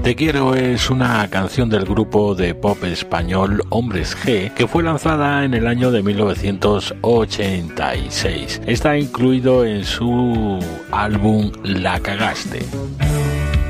Te quiero es una canción del grupo de pop español Hombres G que fue lanzada en el año de 1986. Está incluido en su álbum La Cagaste.